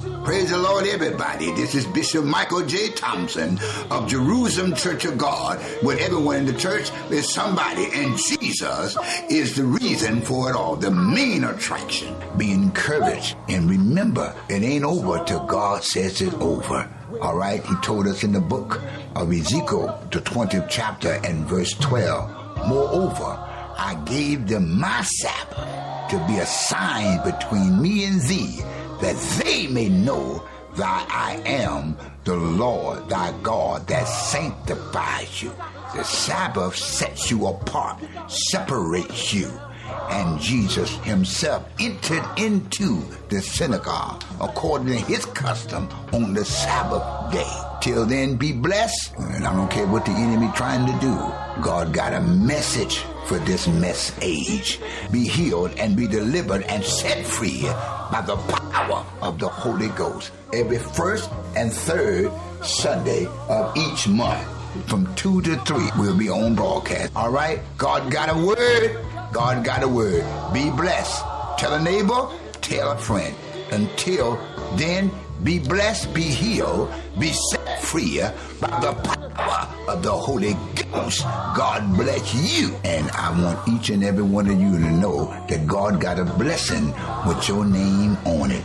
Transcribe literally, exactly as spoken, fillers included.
Praise the Lord, everybody. This is Bishop Michael J. Thompson of Jerusalem Church of God, where everyone in the church is somebody, and Jesus is the reason for it all, the main attraction. Be encouraged, and remember, it ain't over till God says it's over. All right? He told us in the book of Ezekiel, the twentieth chapter and verse twelve, moreover, I gave them my Sabbath to be a sign between me and thee, that they may know that I am the Lord thy God that sanctifies you. The Sabbath sets you apart, separates you. And Jesus himself entered into the synagogue according to his custom on the Sabbath day. Till then, be blessed. And I don't care what the enemy trying to do. God got a message for this mess age. Be healed and be delivered and set free by the power of the Holy Ghost. Every first and third Sunday of each month from two to three we'll be on broadcast. All right? God got a word. God got a word. Be blessed. Tell a neighbor, tell a friend. Until then, be blessed, be healed, be set free by the power of the Holy Ghost. God bless you. And I want each and every one of you to know that God got a blessing with your name on it.